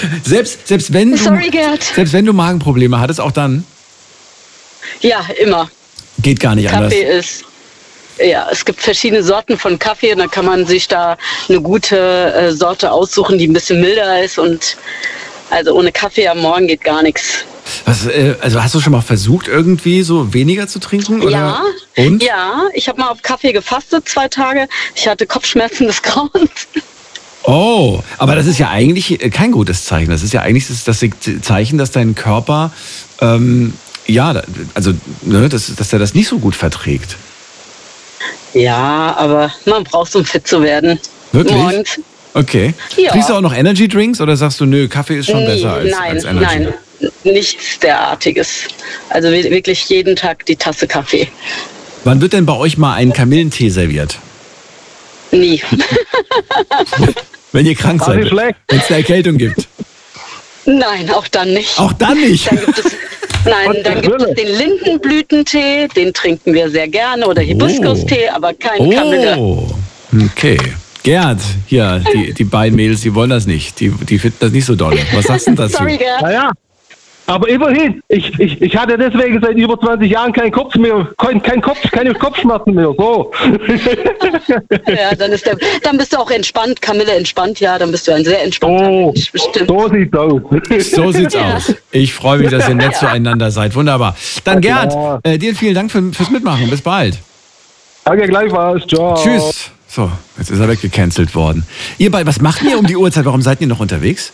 Selbst wenn du Magenprobleme hattest, auch dann? Ja, immer. Geht gar nicht anders. Es gibt verschiedene Sorten von Kaffee und dann kann man sich da eine gute Sorte aussuchen, die ein bisschen milder ist und also ohne Kaffee am Morgen geht gar nichts. Also hast du schon mal versucht, irgendwie so weniger zu trinken? Oder? Ja, und? Ja, ich habe mal auf Kaffee gefastet 2 Tage. Ich hatte Kopfschmerzen des Grauens. Oh, aber das ist ja eigentlich kein gutes Zeichen. Das ist ja eigentlich das Zeichen, dass dein Körper, dass er das nicht so gut verträgt. Ja, aber man braucht, um fit zu werden. Wirklich? Morgens. Okay. Ja. Trinkst du auch noch Energy Drinks oder sagst du, nö, Kaffee ist schon besser als Energy? Nein, nichts derartiges. Also wirklich jeden Tag die Tasse Kaffee. Wann wird denn bei euch mal ein Kamillentee serviert? Nie. Wenn ihr krank seid, wenn es eine Erkältung gibt? Nein, auch dann nicht. Auch dann nicht? Dann gibt es den Lindenblütentee, den trinken wir sehr gerne, oder Hibiskus-Tee, aber kein Kamille. Okay. Gerd, hier, die beiden Mädels, die wollen das nicht. Die finden das nicht so doll. Was sagst du denn dazu? Sorry, Gerd. Naja, aber immerhin, ich hatte deswegen seit über 20 Jahren keinen Kopf mehr, keine Kopfschmerzen mehr. So. Ja, dann bist du auch entspannt, Kamille entspannt, ja, dann bist du ein sehr entspannter Mensch, bestimmt. So sieht's aus. So sieht's aus. Ich freue mich, dass ihr nett zueinander seid. Wunderbar. Dann Gerd, dir vielen Dank fürs Mitmachen. Bis bald. Danke, gleichfalls. Ciao. Tschüss. So, jetzt ist er weggecancelt worden. Ihr beide, was macht ihr um die Uhrzeit? Warum seid ihr noch unterwegs?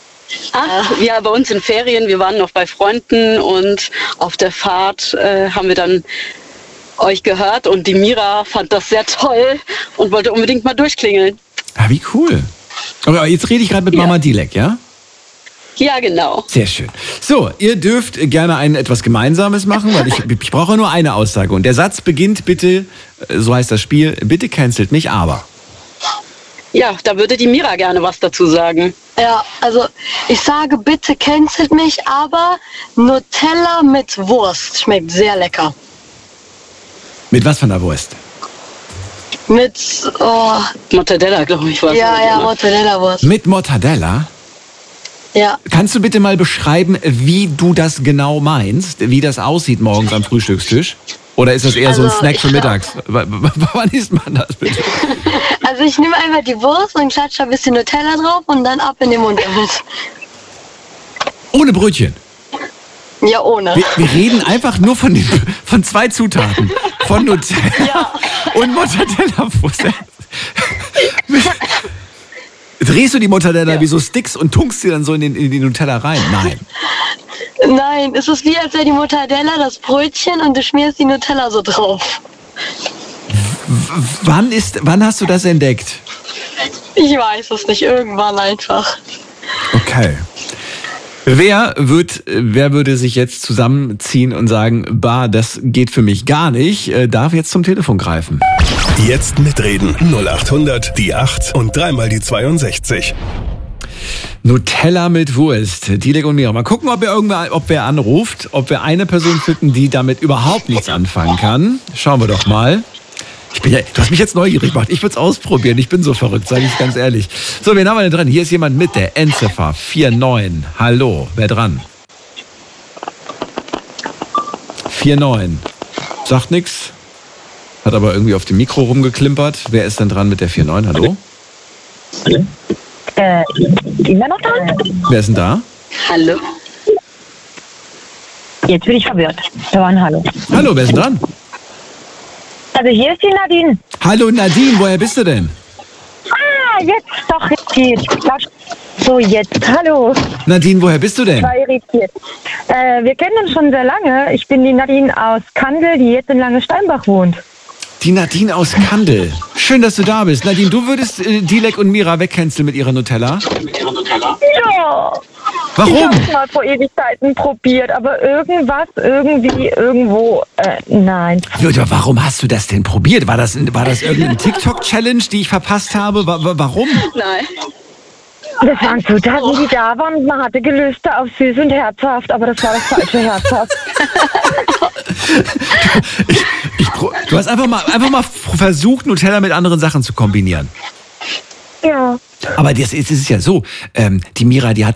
Ja, bei uns in Ferien. Wir waren noch bei Freunden und auf der Fahrt haben wir dann euch gehört und die Mira fand das sehr toll und wollte unbedingt mal durchklingeln. Ah, wie cool. Aber jetzt rede ich gerade mit Mama Dilek, ja? Ja, genau. Sehr schön. So, ihr dürft gerne etwas Gemeinsames machen, weil ich brauche nur eine Aussage. Und der Satz beginnt bitte, so heißt das Spiel, bitte cancelt mich, aber. Ja, da würde die Mira gerne was dazu sagen. Ja, also ich sage, bitte cancelt mich, aber Nutella mit Wurst schmeckt sehr lecker. Mit was von der Wurst? Mit Mortadella, glaube ich, war es. Ja, Mortadella-Wurst. Mit Mortadella? Ja. Kannst du bitte mal beschreiben, wie du das genau meinst? Wie das aussieht morgens am Frühstückstisch? Oder ist das eher so ein Snack für mittags? Wann isst man das bitte? Also ich nehme einfach die Wurst und klatsche ein bisschen Nutella drauf und dann ab in den Mund damit. Ohne Brötchen? Ja, ohne. Wir reden einfach nur von 2 Zutaten. Von Nutella und Mortadella-Wurst. Drehst du die Mortadella wie so Sticks und tunkst sie dann so in die Nutella rein? Nein. Nein, es ist wie als wäre die Mortadella das Brötchen und du schmierst die Nutella so drauf. Wann hast du das entdeckt? Ich weiß es nicht, irgendwann einfach. Okay. Wer würde sich jetzt zusammenziehen und sagen, bah, das geht für mich gar nicht, darf jetzt zum Telefon greifen. Jetzt mitreden. 0800 die 8 und 3 die 62. Nutella mit Wurst. Dilek und Mira. Mal gucken, ob wer anruft, ob wir eine Person finden, die damit überhaupt nichts anfangen kann. Schauen wir doch mal. Du hast mich jetzt neugierig gemacht. Ich würde es ausprobieren. Ich bin so verrückt, sage ich ganz ehrlich. So, wen haben wir denn dran? Hier ist jemand mit der Endziffer 49. Hallo, wer dran? 49. Sagt nix. Hat aber irgendwie auf dem Mikro rumgeklimpert. Wer ist denn dran mit der 49? Hallo? Immer noch da? Wer ist denn da? Hallo. Jetzt bin ich verwirrt. Da war ein Hallo. Hallo, wer ist denn dran? Also hier ist die Nadine. Hallo Nadine, woher bist du denn? Jetzt geht's. So, jetzt. Hallo. Nadine, woher bist du denn? Ich war irritiert. Wir kennen uns schon sehr lange. Ich bin die Nadine aus Kandel, die jetzt in Lange-Steinbach wohnt. Die Nadine aus Kandel. Schön, dass du da bist. Nadine, du würdest Dilek und Mira wegcanceln mit ihrer Nutella? Ja. Warum? Ich habe es mal vor Ewigkeiten probiert, aber irgendwo, nein. Ja, warum hast du das denn probiert? War das irgendeine TikTok-Challenge, die ich verpasst habe? Warum? Nein. Das waren Zutaten, die da waren. Man hatte gelöste auf süß und herzhaft, aber das war das falsche herzhaft. Du hast einfach mal versucht, Nutella mit anderen Sachen zu kombinieren. Ja. Aber es ist ja so, die Mira, die hat